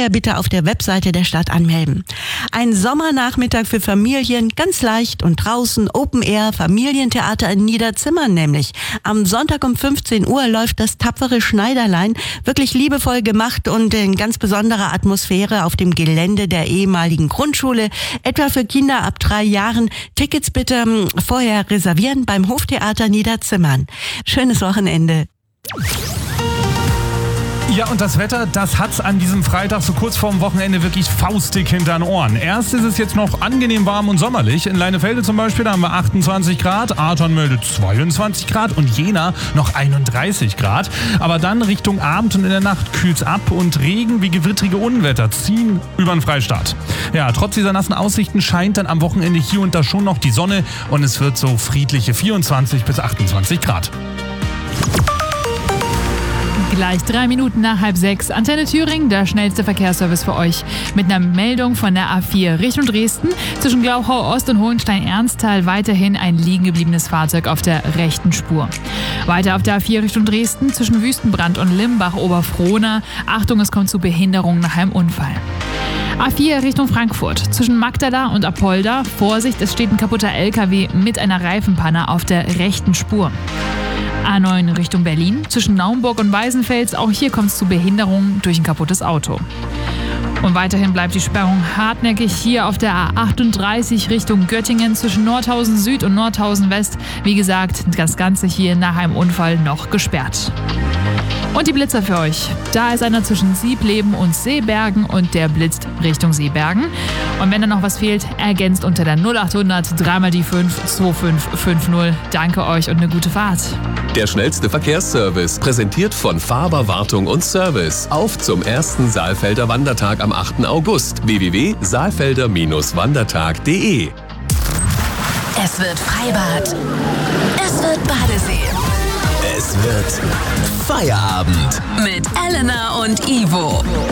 vorher bitte auf der Webseite der Stadt anmelden. Ein Sommernachmittag für Familien, ganz leicht und draußen, Open Air, Familientheater in Niederzimmern nämlich. Am Sonntag um 15 Uhr läuft das tapfere Schneiderlein, wirklich liebevoll gemacht und in ganz besonderer Atmosphäre auf dem Gelände der ehemaligen Grundschule, etwa für Kinder ab 3 Jahren. Tickets bitte vorher reservieren beim Hoftheater Niederzimmern. Schönes Wochenende. Ja, und das Wetter, das hat's an diesem Freitag so kurz vorm Wochenende wirklich faustdick hinter den Ohren. Erst ist es jetzt noch angenehm warm und sommerlich. In Leinefelde zum Beispiel, da haben wir 28 Grad, Arton meldet 22 Grad und Jena noch 31 Grad. Aber dann Richtung Abend und in der Nacht kühlt's ab und Regen wie gewittrige Unwetter ziehen über den Freistaat. Ja, trotz dieser nassen Aussichten scheint dann am Wochenende hier und da schon noch die Sonne und es wird so friedliche 24 bis 28 Grad. Gleich 3 Minuten nach 5:30. Antenne Thüringen, der schnellste Verkehrsservice für euch. Mit einer Meldung von der A4 Richtung Dresden. Zwischen Glauchau Ost und Hohenstein-Ernsthal weiterhin ein liegen gebliebenes Fahrzeug auf der rechten Spur. Weiter auf der A4 Richtung Dresden zwischen Wüstenbrand und Limbach-Oberfrohna. Achtung, es kommt zu Behinderungen nach einem Unfall. A4 Richtung Frankfurt. Zwischen Magdala und Apolda. Vorsicht, es steht ein kaputter LKW mit einer Reifenpanne auf der rechten Spur. A9 Richtung Berlin. Zwischen Naumburg und Weißenfels. Auch hier kommt es zu Behinderungen durch ein kaputtes Auto. Und weiterhin bleibt die Sperrung hartnäckig hier auf der A38 Richtung Göttingen zwischen Nordhausen Süd und Nordhausen West. Wie gesagt, das Ganze hier nach einem Unfall noch gesperrt. Und die Blitzer für euch. Da ist einer zwischen Siebleben und Seebergen und der blitzt Richtung Seebergen. Und wenn da noch was fehlt, ergänzt unter der 0800 3 die 5 2550. Danke euch und eine gute Fahrt. Der schnellste Verkehrsservice, präsentiert von Faber Wartung und Service. Auf zum ersten Saalfelder Wandertag am 8. August. www.saalfelder-wandertag.de. Es wird Freibad. Es wird Badesee. Es wird Feierabend Mit Elena und Ivo.